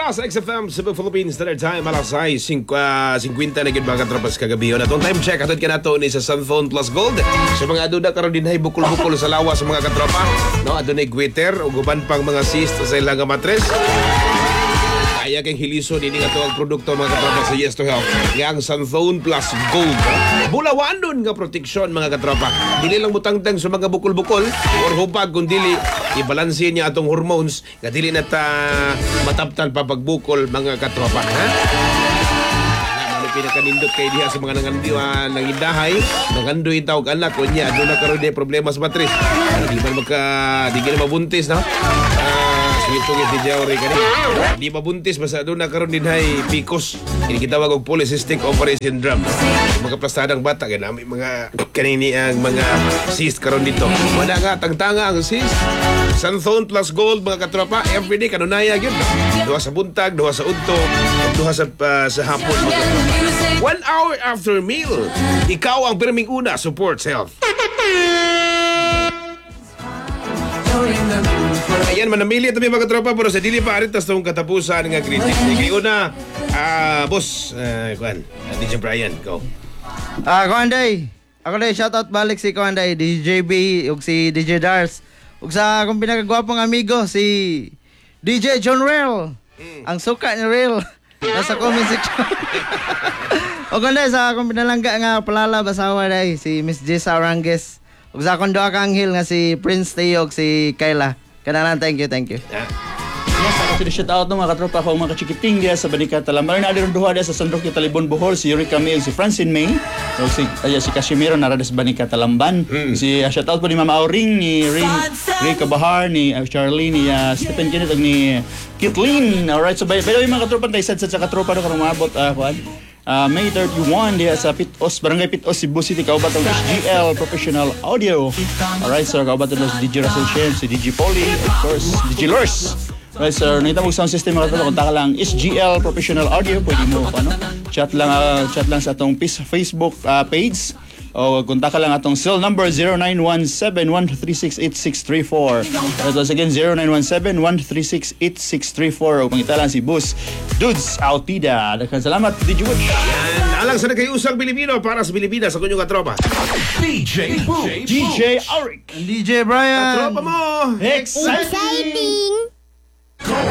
sa XFM Cebu Philippines Standard Time alas 6:50 na gid mga katropas kagabi. Atong time check atod kanato ni sa Sunphone Plus Gold. Sa mga aduna karon dinhay bukol-bukol sa lawas sa mga katropa, no, adunay gwitter ug uban pang mga cyst sa ilang matres. Kaya kang hilison ini nga ang produkto mga katropa sa Yes to Health. Yang Sunphone Plus Gold. Bulawanon nga proteksyon mga katropa. Dili lang butangtang sa mga bukol-bukol or hupag kundi ibalanse niya atong hormones nga dili na ta mataptan pa pagbukol mga katropa. Ha? Pinakanindot kay diha sa mga nangindahay, nangandoy tawag anak ko niya, aduna karon di problema sa matris. Di man di gina mabuntis, no? Sugit-sugit di jawri kani. Di mabuntis basta aduna karon dinhay PCOS. Ini gitawag og polycystic ovary syndrome. Mga plastadang bata ganami mga kanini ang mga cyst karon dito. Wala nga tangtanga ang cyst. Sunphone Plus Gold mga katropa, everyday kanunaya gyud. Duha sa buntag, duha sa udto, duha sa hapon. 1 hour after meal, ikaw ang pirming una supports health. Ayan, manamili ito mga katropa, pero sa dili pa aritas itong katapusan nga kritik. Ikaw una, boss, Juan, DJ Brian, go. Kuanday, ako day, shoutout balik si Kuanday, DJ B, ug si DJ Dars. Ug sa akong pinakagwapong amigo, si DJ John Rel. Ang suka ni Rel. Nasa comment section. O kundi sa akong pinalangga nga palala basawa day si Miss Jessa Arangues. Ug sa akong duha ka anghel nga si Prince Teo ug si Kayla. Kanalan, thank you. Yes, ako si shout out ng mga katropa ko, mga kachikiting diya sa Balikat Talamban. Na adiron duha diya sa Sandrock ni Talibon Bohol, si Yuri Camille, si Francine May, ug si Casimiro narada sa Balikat Talamban. Si shout out po ni Mama Auring, ni Ray Cabahar, ni Charlene, ni Stephen Kenneth ug ni Kitlin. Alright, so by the way mga katropa, tayo sad sa katropa do karong maabot May 31 diya sa Pitos, Barangay Pitos, Cebu City. Kaubat ang SGL Professional Audio. Alright, sir, kaubat ang si DJ Russell Shen, si DJ Polly, of course, DJ Lurs. Right, sir, nakita mo sound system mga katropa, kontak lang SGL Professional Audio. Pwede mo chat lang sa atong Facebook page. O kontak lang atong cell number 0917-136-8634. That was again 0917-136-8634. O pangita lang si Boss Dudes Altida. Daghang salamat, DJ Wood. Yan, alang sa nagkayusang Pilipino para sa Pilipinas sa kunyong katropa. DJ Auric, DJ Brian. Katropa mo! Exciting!